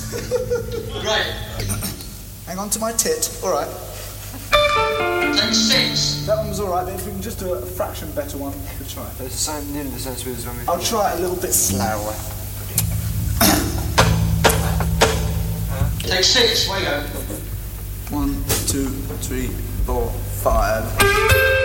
Right. Hang on to my tit. All right. Take 6. That one was all right, but if we can just do a fraction better one, we'll try it. It's the same, nearly the same speed as when we... I'll try it a little bit slower. Take 6. Where you go? 1, 2, 3, 4, 5.